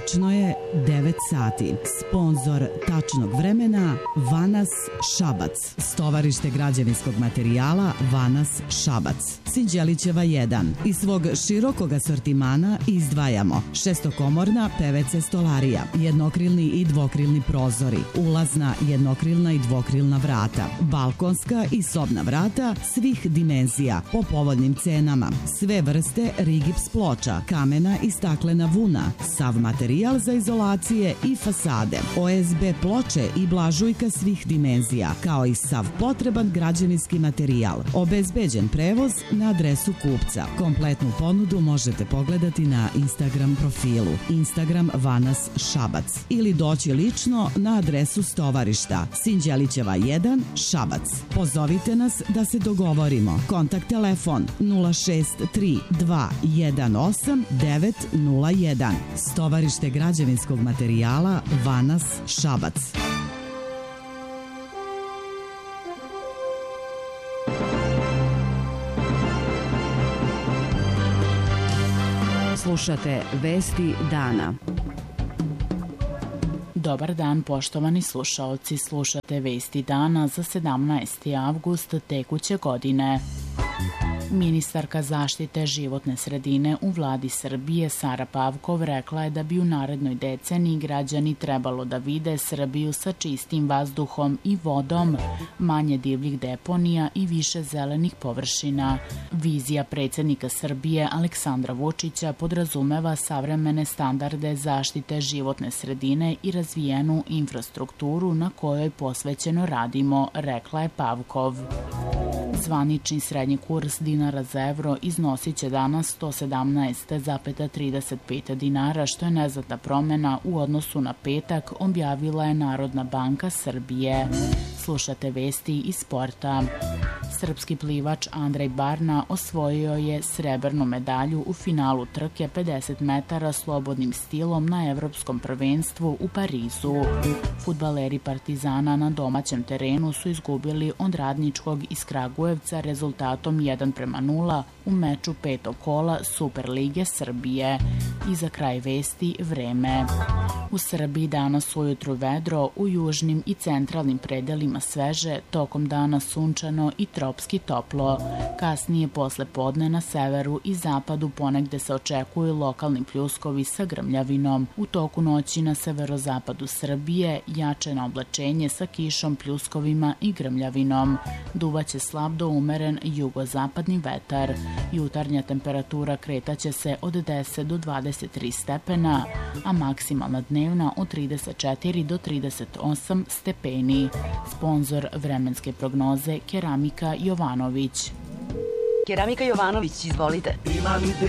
Tačno je 9 sati. Sponzor tačnog vremena Vanas Šabac. Stovarište građevinskog materijala Vanas Šabac. Sinđelićeva 1. Iz svog širokog asortimana izdvajamo šestokomorna PVC stolarija, jednokrilni i dvokrilni prozori, ulazna, jednokrilna i dvokrilna vrata, balkonska i sobna vrata svih dimenzija po povoljnim cenama, sve vrste rigips ploča, kamena i staklena vuna, sav materijal za izolacije i fasade, OSB ploče i blažujka svih dimenzija, kao i sav potreban građevinski materijal. Obezbeđen prevoz na adresu kupca. Kompletnu ponudu možete pogledati na Instagram profilu Instagram Vanas Šabac ili doći lično na adresu stovarišta Sinđelićeva 1 Šabac. Pozovite nas da se dogovorimo. Kontakt telefon 063 218 901. Stovarište građevinskog materijala Vanas Šabac. Slušate Vesti dana. Dobar dan, poštovani slušaoci. Slušate Vesti dana za 17. avgust tekuće godine. Ministarka zaštite životne sredine u vladi Srbije Sara Pavkov rekla je da bi u narednoj deceniji građani trebalo da vide Srbiju sa čistim vazduhom i vodom, manje divljih deponija i više zelenih površina. Vizija predsjednika Srbije Aleksandra Vučića podrazumeva savremene standarde zaštite životne sredine i razvijenu infrastrukturu na kojoj posvećeno radimo, rekla je Pavkov. Zvanični srednji kurs dinara za evro iznosit će danas 117,35 dinara, što je neznatna promjena u odnosu na petak, objavila je Narodna banka Srbije. Slušate vesti iz sporta. Srpski plivač Andrej Barna osvojio je srebrnu medalju u finalu trke 50 metara slobodnim stilom na Evropskom prvenstvu u Parizu. Fudbaleri Partizana na domaćem terenu su izgubili od Radničkog iz Kragujevca rezultatom 1:0 u meču petog kola Superlige Srbije. I za kraj vesti vreme. U Srbiji danas ujutru vedro, u južnim i centralnim predelima sveže, tokom dana sunčano i tropski toplo. Kasnije posle podne na severu i zapadu ponegde se očekuju lokalni pljuskovi sa grmljavinom. U toku noći na severozapadu Srbije jačeno oblačenje sa kišom, pljuskovima i grmljavinom. Duvaće slab do umeren jugozapadni vetar. Jutarnja temperatura kretaće se od 10 do 23 stepena, a maksimalna dnevna od 34 do 38 stepeni. Sponzor vremenske prognoze Keramika Jovanović. Keramika Jovanović, izvolite.